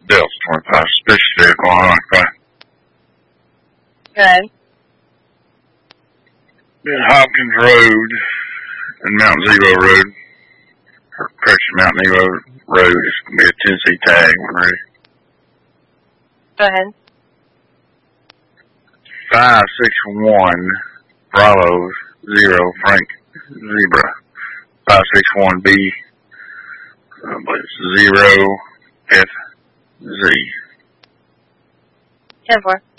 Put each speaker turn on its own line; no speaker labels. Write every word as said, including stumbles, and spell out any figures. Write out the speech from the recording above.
Delta twenty-five, suspicious vehicle on October.
Good.
Hopkins Road and Mount Zero Road. Or correction, Mount Zero Road is going to be a Tennessee tag when ready.
Go ahead.
five six one Bravo Zero Frank Zebra. five six one B uh, zero F Z.
ten four.